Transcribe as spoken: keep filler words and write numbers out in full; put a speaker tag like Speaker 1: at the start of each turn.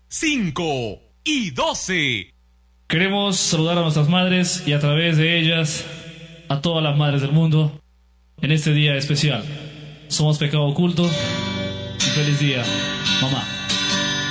Speaker 1: cinco y doce.
Speaker 2: Queremos saludar a nuestras madres y a través de ellas a todas las madres del mundo en este día especial. Somos Pecado Oculto y feliz día, mamá.